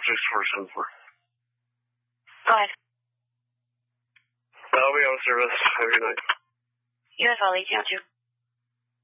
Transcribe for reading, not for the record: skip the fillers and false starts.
6474. Go ahead. I'll be on service. Have a good night. You as well, 1802.